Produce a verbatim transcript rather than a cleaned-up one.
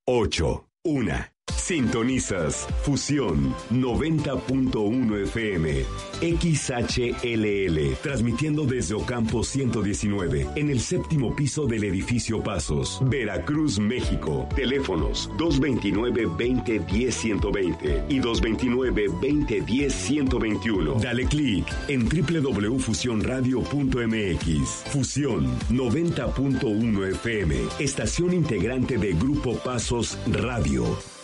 ocho, una. Sintonizas Fusión noventa punto uno F M, X H L L, transmitiendo desde Ocampo ciento diecinueve, en el séptimo piso del edificio Pasos, Veracruz, México. Teléfonos dos veintinueve, veinte, diez, ciento veinte y dos veintinueve, veinte, diez, ciento veintiuno. Dale clic en doble u doble u doble u punto fusión radio punto m x. Fusión noventa punto uno F M, estación integrante de Grupo Pasos Radio.